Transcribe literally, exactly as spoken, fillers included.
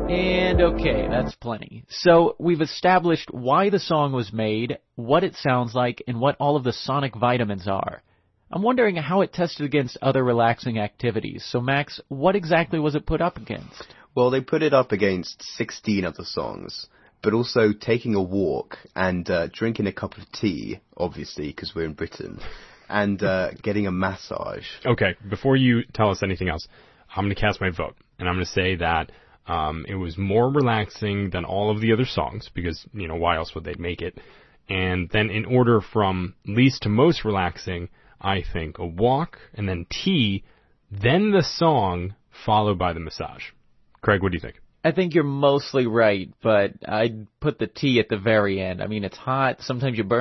And okay, that's plenty. So we've established why the song was made, what it sounds like, and what all of the sonic vitamins are. I'm wondering how it tested against other relaxing activities. So Max, what exactly was it put up against? Well, they put it up against sixteen other songs, but also taking a walk and uh, drinking a cup of tea, obviously, because we're in Britain, and uh, getting a massage. Okay, before you tell us anything else, I'm going to cast my vote, and I'm going to say that um, it was more relaxing than all of the other songs, because, you know, why else would they make it? And then in order from least to most relaxing, I think a walk, and then tea, then the song, followed by the massage. Craig, what do you think? I think you're mostly right, but I'd put the tea at the very end. I mean, it's hot. Sometimes you burn